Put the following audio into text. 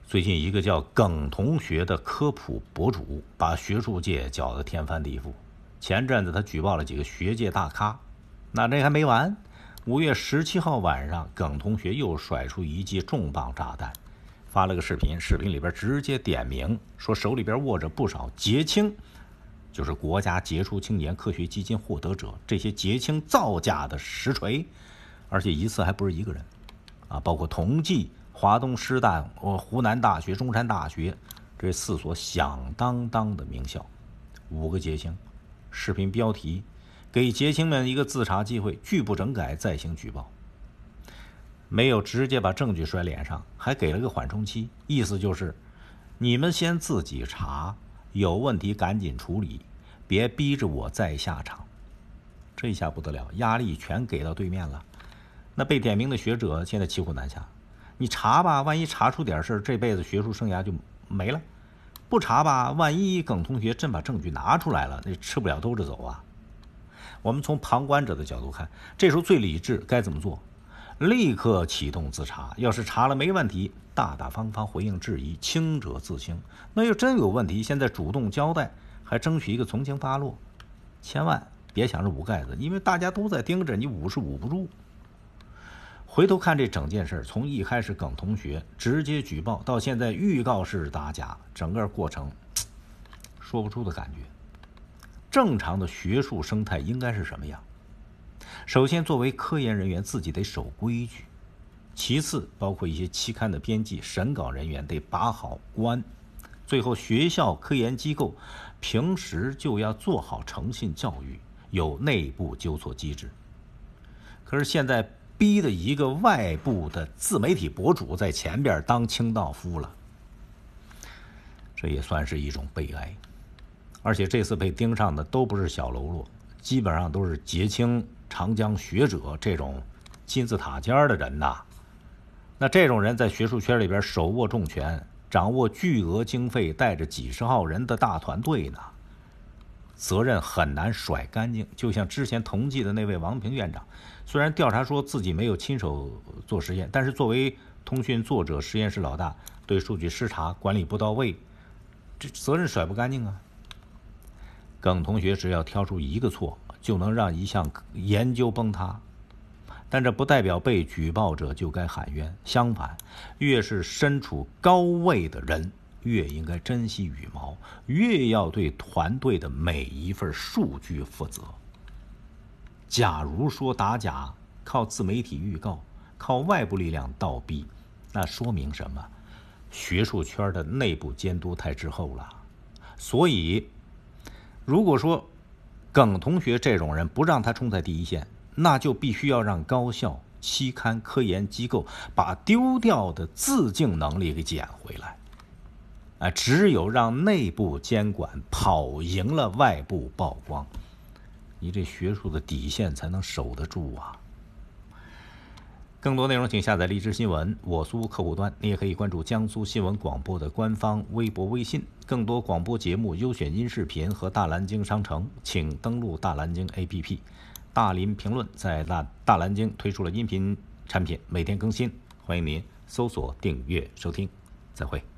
最近一个叫耿同学的科普博主把学术界搅得天翻地覆。前阵子他举报了几个学界大咖，那这还没完。5月17号晚上，耿同学又甩出一记重磅炸弹，发了个视频，视频里边直接点名说手里边握着不少节青，就是国家杰出青年科学基金获得者，这些节青造假的实锤，而且一次还不是一个人啊，包括同济、华东师大、湖南大学、中山大学这4所响当当的名校，5个节青。视频标题：给节青们一个自查机会，拒不整改再行举报。没有直接把证据甩脸上，还给了个缓冲期，意思就是你们先自己查，有问题赶紧处理，别逼着我再下场。这一下不得了，压力全给到对面了。那被点名的学者现在骑虎难下，你查吧，万一查出点事，这辈子学术生涯就没了；不查吧，万一耿同学真把证据拿出来了，那吃不了兜着走啊。我们从旁观者的角度看，这时候最理智该怎么做？立刻启动自查，要是查了没问题，大大方方回应质疑，清者自清。那要真有问题，现在主动交代，还争取一个从轻发落。千万别想着捂盖子，因为大家都在盯着你，捂是捂不住。回头看这整件事，从一开始耿同学直接举报，到现在预告式打假，整个过程说不出的感觉。正常的学术生态应该是什么样？首先，作为科研人员自己得守规矩；其次，包括一些期刊的编辑、审稿人员得把好关；最后，学校科研机构平时就要做好诚信教育，有内部纠错机制。可是现在逼的一个外部的自媒体博主在前边当清道夫了，这也算是一种悲哀。而且这次被盯上的都不是小喽啰，基本上都是节青、长江学者这种金字塔尖的人呐。那这种人在学术圈里边手握重权，掌握巨额经费，带着几十号人的大团队呢，责任很难甩干净。就像之前同济的那位王平院长，虽然调查说自己没有亲手做实验，但是作为通讯作者、实验室老大，对数据失查、管理不到位，这责任甩不干净啊。耿同学只要挑出一个错，就能让一项研究崩塌，但这不代表被举报者就该喊冤。相反，越是身处高位的人，越应该珍惜羽毛，越要对团队的每一份数据负责。假如说打假靠自媒体预告，靠外部力量倒逼，那说明什么？学术圈的内部监督太滞后了。所以如果说耿同学这种人不让他冲在第一线，那就必须要让高校、期刊、科研机构把丢掉的自净能力给捡回来。只有让内部监管跑赢了外部曝光，你这学术的底线才能守得住啊。更多内容请下载荔枝新闻我苏客户端，你也可以关注江苏新闻广播的官方微博、微信。更多广播节目、优选音视频和大蓝鲸商城，请登录大蓝鲸 APP。大林评论在大蓝鲸推出了音频产品，每天更新，欢迎您搜索、订阅、收听。再会。